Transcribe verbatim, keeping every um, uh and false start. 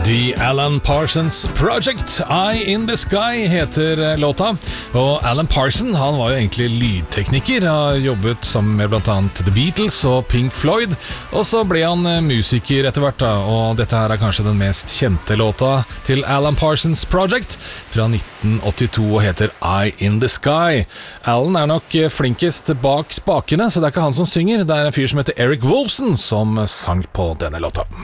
The Alan Parsons Project, Eye in the Sky heter låta. Og Alan Parsons, han var jo egentlig lydtekniker, har jobbet sammen med blant annet The Beatles og Pink Floyd, og så ble han musiker etter hvert da, og dette her er kanskje den mest kjente låta til Alan Parsons Project fra nitten åttito og heter Eye in the Sky. Alan er nok flinkest bak spakene, så det er ikke han som synger, det er en fyr som heter Eric Wolfson som sang på denne låta.